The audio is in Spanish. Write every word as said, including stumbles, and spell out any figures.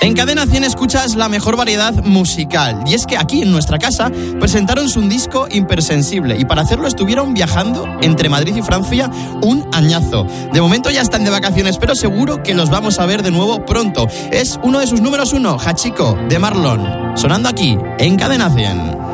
En Cadena cien escuchas la mejor variedad musical. Y es que aquí en nuestra casa presentaron su disco Hipersensible. Y para hacerlo estuvieron viajando entre Madrid y Francia un añazo. De momento ya están de vacaciones, pero seguro que los vamos a ver de nuevo pronto. Es uno de sus números uno, Hachiko, de Marlon. Sonando aquí en Cadena cien.